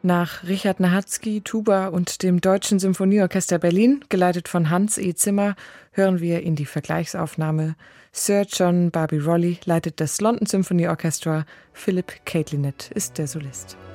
Nach Richard Nahatzky, Tuba und dem Deutschen Symphonieorchester Berlin, geleitet von Hans E. Zimmer, hören wir in die Vergleichsaufnahme. Sir John Barbirolli leitet das London Symphony Orchestra, Philip Caitlinet ist der Solist.